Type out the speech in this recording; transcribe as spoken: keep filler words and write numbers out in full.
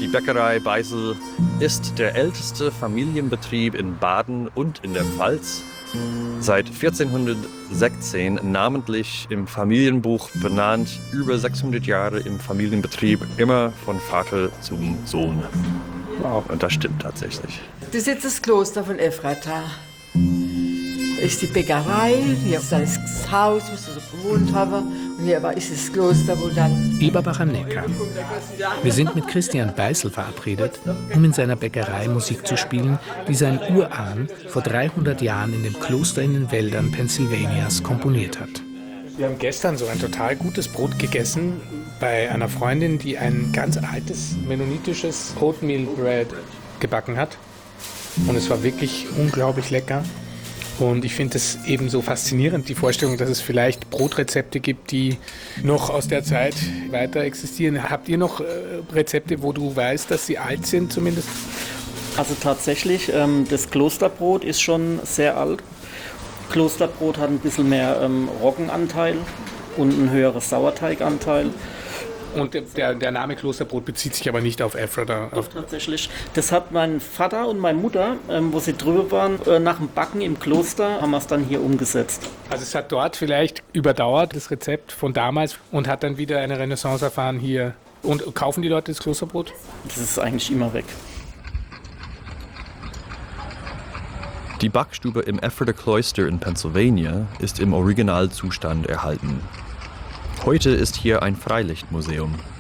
Bäckerei Beisel ist der älteste Familienbetrieb in Baden und in der Pfalz. Seit vierzehnhundertsechzehn namentlich im Familienbuch benannt, über sechshundert Jahre im Familienbetrieb, immer von Vater zum Sohn. Wow. Und das stimmt tatsächlich. Das ist jetzt das Kloster von Ephrata. Das ist die Bäckerei, hier ist das Haus, wo sie so gewohnt haben. Und hier ist das Kloster, wo dann... Eberbach am Neckar. Wir sind mit Christian Beisel verabredet, um in seiner Bäckerei Musik zu spielen, die sein Urahn vor dreihundert Jahren in dem Kloster in den Wäldern Pennsylvanias komponiert hat. Wir haben gestern so ein total gutes Brot gegessen bei einer Freundin, die ein ganz altes mennonitisches Oatmeal Bread gebacken hat. Und es war wirklich unglaublich lecker. Und ich finde es eben so faszinierend, die Vorstellung, dass es vielleicht Brotrezepte gibt, die noch aus der Zeit weiter existieren. Habt ihr noch äh, Rezepte, wo du weißt, dass sie alt sind zumindest? Also tatsächlich, ähm, das Klosterbrot ist schon sehr alt. Klosterbrot hat ein bisschen mehr ähm, Roggenanteil und einen höheren Sauerteiganteil. Und der, der Name Klosterbrot bezieht sich aber nicht auf Ephrata. Doch, tatsächlich. Das hat mein Vater und meine Mutter, ähm, wo sie drüber waren, äh, nach dem Backen im Kloster, haben wir es dann hier umgesetzt. Also es hat dort vielleicht überdauert, das Rezept von damals, und hat dann wieder eine Renaissance erfahren hier. Und kaufen die Leute das Klosterbrot? Das ist eigentlich immer weg. Die Backstube im Ephrata Cloister in Pennsylvania ist im Originalzustand erhalten. Heute ist hier ein Freilichtmuseum.